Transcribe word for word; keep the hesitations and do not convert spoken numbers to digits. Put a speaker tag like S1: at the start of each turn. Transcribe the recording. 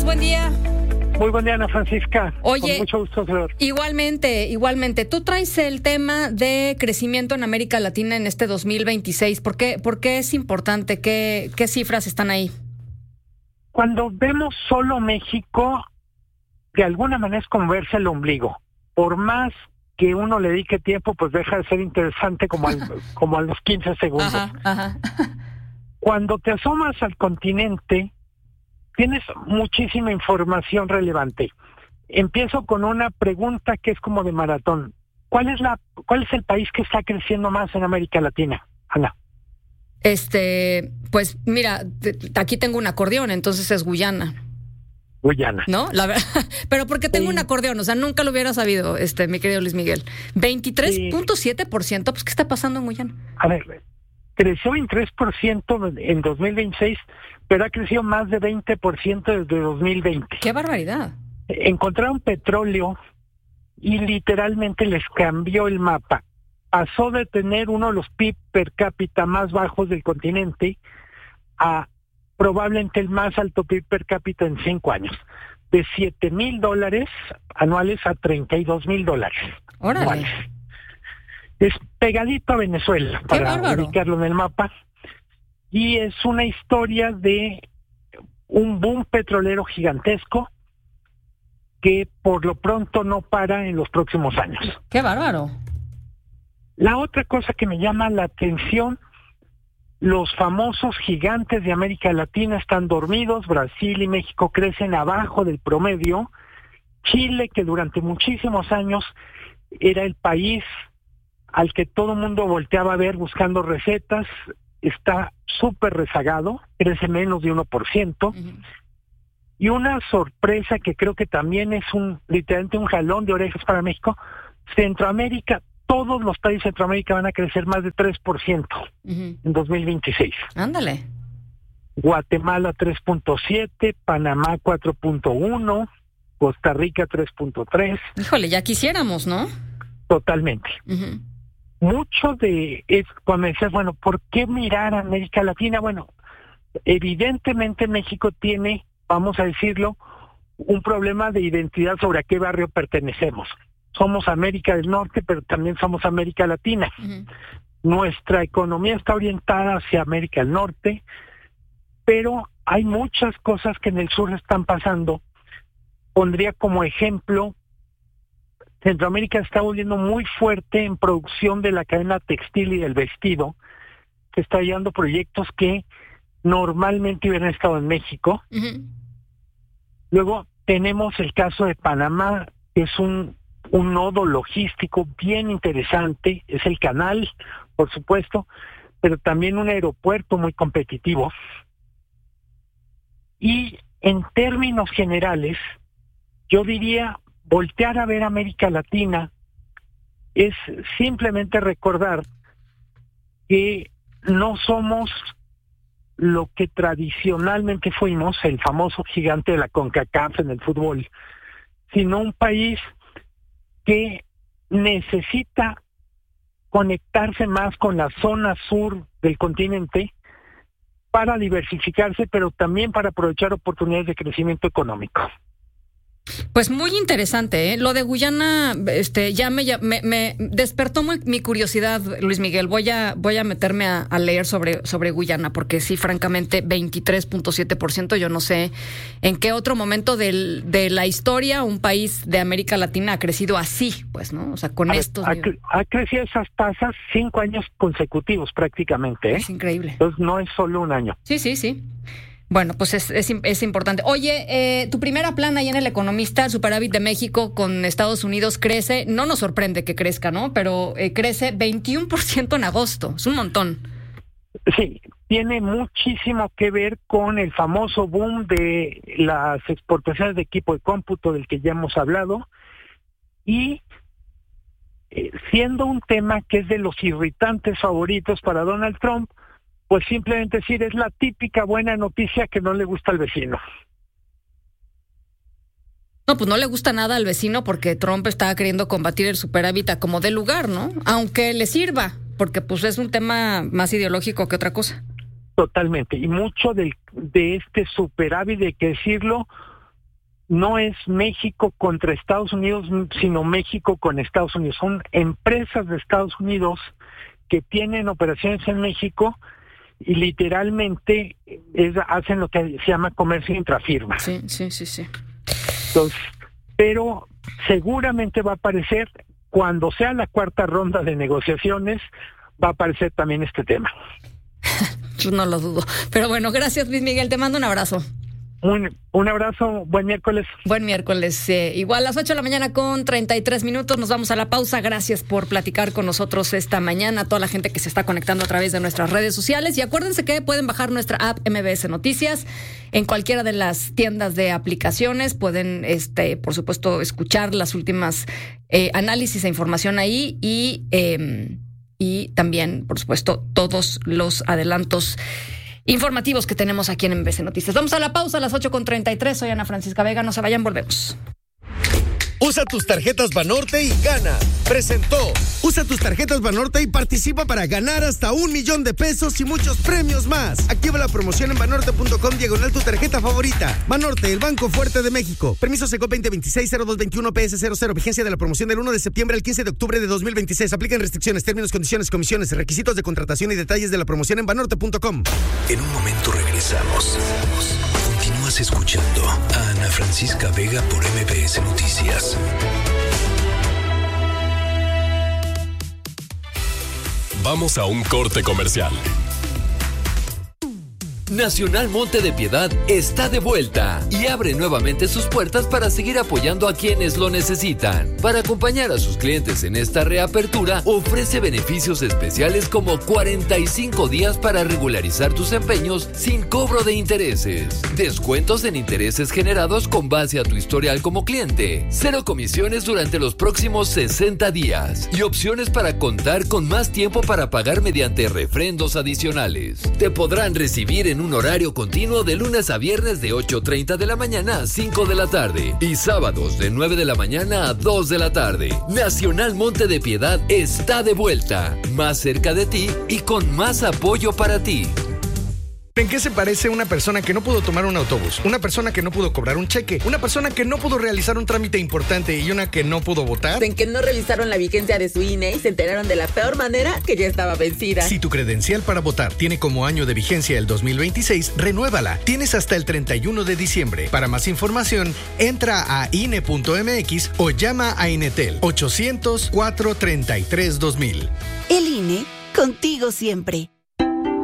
S1: estás? Buen día.
S2: Muy buen día, Ana Francisca.
S1: Oye,
S2: con mucho gusto, señor.
S1: Igualmente, igualmente. Tú traes el tema de crecimiento en América Latina en este dos mil veintiséis. ¿Por qué, por qué es importante? ¿Qué, qué cifras están ahí?
S2: Cuando vemos solo México, de alguna manera es como verse el ombligo. Por más que uno le dedique tiempo, pues deja de ser interesante como, al, como a los quince segundos.
S1: Ajá, ajá.
S2: Cuando te asomas al continente, tienes muchísima información relevante. Empiezo con una pregunta que es como de maratón. ¿Cuál es la, cuál es el país que está creciendo más en América Latina, Ana?
S1: Este, pues mira, aquí tengo un acordeón, entonces es Guyana.
S2: Guyana.
S1: ¿No? La verdad, pero porque tengo
S2: sí.
S1: un acordeón, o sea, nunca lo hubiera sabido, este, mi querido Luis Miguel. veintitrés punto siete por ciento, pues ¿qué está pasando en Guyana?
S2: A ver, creció en tres por ciento en dos mil veintiséis, pero ha crecido más de veinte por ciento desde dos mil veinte.
S1: ¡Qué barbaridad!
S2: Encontraron petróleo y literalmente les cambió el mapa. Pasó de tener uno de los P I B per cápita más bajos del continente a probablemente el más alto P I B per cápita en cinco años. De siete mil dólares anuales a treinta y dos mil dólares anuales. Es pegadito a Venezuela, para ubicarlo en el mapa. Y es una historia de un boom petrolero gigantesco que por lo pronto no para en los próximos años.
S1: ¡Qué bárbaro!
S2: La otra cosa que me llama la atención, los famosos gigantes de América Latina están dormidos. Brasil y México crecen abajo del promedio. Chile, que durante muchísimos años era el país al que todo el mundo volteaba a ver buscando recetas, está súper rezagado, crece menos de uno por ciento. Uh-huh. Y una sorpresa que creo que también es un literalmente un jalón de orejas para México, Centroamérica, todos los países de Centroamérica van a crecer más de tres por ciento uh-huh. en dos mil veintiséis.
S1: Ándale.
S2: Guatemala tres punto siete, Panamá cuatro punto uno, Costa Rica tres punto tres.
S1: Híjole, ya quisiéramos, ¿no?
S2: Totalmente.
S1: Uh-huh.
S2: Mucho de es cuando me decías, bueno, ¿por qué mirar a América Latina? Bueno, evidentemente México tiene, vamos a decirlo, un problema de identidad sobre a qué barrio pertenecemos. Somos América del Norte, pero también somos América Latina. Uh-huh. Nuestra economía está orientada hacia América del Norte, pero hay muchas cosas que en el sur están pasando. Pondría como ejemplo, Centroamérica está volviendo muy fuerte en producción de la cadena textil y del vestido, que está llevando proyectos que normalmente hubieran estado en México. Uh-huh. Luego tenemos el caso de Panamá, que es un, un nodo logístico bien interesante, es el canal, por supuesto, pero también un aeropuerto muy competitivo. Y en términos generales, yo diría, voltear a ver América Latina es simplemente recordar que no somos lo que tradicionalmente fuimos, el famoso gigante de la CONCACAF en el fútbol, sino un país que necesita conectarse más con la zona sur del continente para diversificarse, pero también para aprovechar oportunidades de crecimiento económico.
S1: Pues muy interesante, ¿eh? Lo de Guyana, este, ya me, me, me despertó muy, mi curiosidad, Luis Miguel. Voy a, voy a meterme a, a leer sobre, sobre Guyana, porque sí, francamente, veintitrés punto siete por ciento, yo no sé en qué otro momento del, de la historia un país de América Latina ha crecido así, pues, ¿no? O sea, con
S2: a
S1: estos...
S2: Ha, ha crecido esas tasas cinco años consecutivos prácticamente, ¿eh?
S1: Es increíble.
S2: Entonces no es solo un año.
S1: Sí, sí, sí. Bueno, pues es, es, es importante. Oye, eh, tu primera plana ahí en El Economista, el superávit de México con Estados Unidos crece, no nos sorprende que crezca, ¿no? Pero eh, crece veintiuno por ciento en agosto, es un montón.
S2: Sí, tiene muchísimo que ver con el famoso boom de las exportaciones de equipo de cómputo del que ya hemos hablado y eh, siendo un tema que es de los irritantes favoritos para Donald Trump, pues simplemente decir, es la típica buena noticia que no le gusta al vecino.
S1: No, pues no le gusta nada al vecino porque Trump está queriendo combatir el superávit a como de lugar, ¿no? Aunque le sirva, porque pues es un tema más ideológico que otra cosa.
S2: Totalmente, y mucho del, de este superávit, hay que decirlo, no es México contra Estados Unidos, sino México con Estados Unidos. Son empresas de Estados Unidos que tienen operaciones en México y literalmente es, hacen lo que se llama comercio intrafirma.
S1: Sí, sí, sí, sí.
S2: Entonces, pero seguramente va a aparecer, cuando sea la cuarta ronda de negociaciones, va a aparecer también este tema.
S1: No lo dudo. Pero bueno, gracias Luis Miguel, te mando un abrazo.
S2: Un, un abrazo, buen miércoles.
S1: Buen miércoles. Eh, igual a las ocho de la mañana con treinta y tres minutos, nos vamos a la pausa. Gracias por platicar con nosotros esta mañana, a toda la gente que se está conectando a través de nuestras redes sociales. Y acuérdense que pueden bajar nuestra app M B S Noticias en cualquiera de las tiendas de aplicaciones. Pueden, este, por supuesto, escuchar las últimas eh, análisis e información ahí y, eh, y también, por supuesto, todos los adelantos informativos que tenemos aquí en M B S Noticias. Vamos a la pausa a las ocho con treinta y tres. Soy Ana Francisca Vega. No se vayan, volvemos.
S3: Usa tus tarjetas Banorte y gana. Presentó. Usa tus tarjetas Banorte y participa para ganar hasta un millón de pesos y muchos premios más. Activa la promoción en banorte.com diagonal tu tarjeta favorita. Banorte, el Banco Fuerte de México. Permiso Secop veinte veintiséis cero dos veintiuno P S cero cero. Vigencia de la promoción del uno de septiembre al quince de octubre de dos mil veintiséis. Aplican restricciones, términos, condiciones, comisiones, requisitos de contratación y detalles de la promoción en banorte punto com.
S4: En un momento regresamos. Continúas escuchando a Ana Francisca Vega por M B S Noticias.
S5: Vamos a un corte comercial.
S6: Nacional Monte de Piedad está de vuelta y abre nuevamente sus puertas para seguir apoyando a quienes lo necesitan. Para acompañar a sus clientes en esta reapertura, ofrece beneficios especiales como cuarenta y cinco días para regularizar tus empeños sin cobro de intereses, descuentos en intereses generados con base a tu historial como cliente, cero comisiones durante los próximos sesenta días y opciones para contar con más tiempo para pagar mediante refrendos adicionales. Te podrán recibir en un horario continuo de lunes a viernes de ocho treinta de la mañana a cinco de la tarde y sábados de nueve de la mañana a dos de la tarde. Nacional Monte de Piedad está de vuelta, más cerca de ti y con más apoyo para ti.
S7: ¿En qué se parece una persona que no pudo tomar un autobús? Una persona que no pudo cobrar un cheque, una persona que no pudo realizar un trámite importante y una que no pudo votar.
S8: En que no revisaron la vigencia de su I N E y se enteraron de la peor manera que ya estaba vencida.
S7: Si tu credencial para votar tiene como año de vigencia el dos mil veintiséis, renuévala. Tienes hasta el treinta y uno de diciembre. Para más información, entra a I N E punto M X o llama a Inetel ochocientos, cuatrocientos treinta y tres, dos mil.
S9: El I N E, contigo siempre.